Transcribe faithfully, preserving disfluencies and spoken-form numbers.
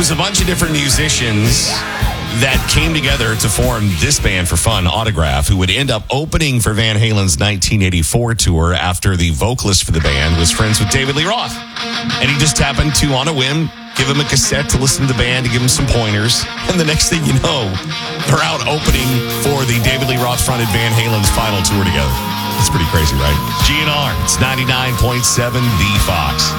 was a bunch of different musicians that came together to form this band for fun, Autograph, who would end up opening for Van Halen's nineteen eighty-four tour after the vocalist for the band was friends with David Lee Roth. And he just happened to, on a whim, give him a cassette to listen to the band, to give him some pointers. And the next thing you know, they're out opening for the David Lee Roth-fronted Van Halen's final tour together. It's pretty crazy, right? G N R, it's ninety-nine point seven The Fox.